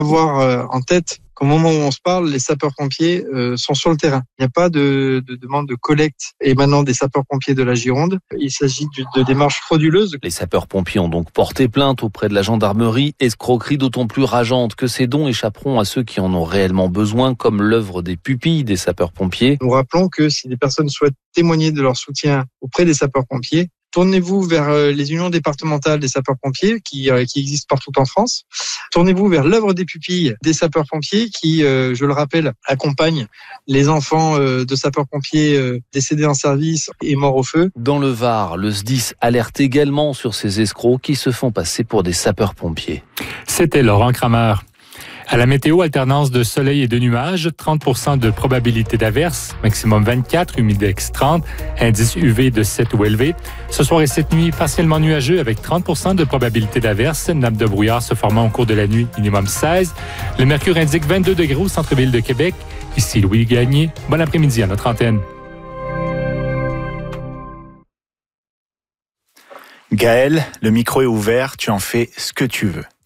Avoir en tête qu'au moment où on se parle, les sapeurs-pompiers sont sur le terrain. Il n'y a pas de demande de collecte émanant des sapeurs-pompiers de la Gironde. Il s'agit de démarches frauduleuses. Les sapeurs-pompiers ont donc porté plainte auprès de la gendarmerie. Escroquerie d'autant plus rageante que ces dons échapperont à ceux qui en ont réellement besoin, comme l'œuvre des pupilles des sapeurs-pompiers. Nous rappelons que si des personnes souhaitent témoigner de leur soutien auprès des sapeurs-pompiers, tournez-vous vers les unions départementales des sapeurs-pompiers qui existent partout en France. Tournez-vous vers l'œuvre des pupilles des sapeurs-pompiers qui, je le rappelle, accompagnent les enfants de sapeurs-pompiers décédés en service et morts au feu. Dans le Var, le SDIS alerte également sur ces escrocs qui se font passer pour des sapeurs-pompiers. C'était Laurent Kramer. À la météo, alternance de soleil et de nuages, 30% de probabilité d'averse, maximum 24, humidex 30, indice UV de 7 ou élevé. Ce soir et cette nuit, partiellement nuageux avec 30% de probabilité d'averse, nappe de brouillard se formant au cours de la nuit, minimum 16. Le mercure indique 22 degrés au centre-ville de Québec. Ici Louis Gagné. Bon après-midi à notre antenne. Gaël, le micro est ouvert, tu en fais ce que tu veux.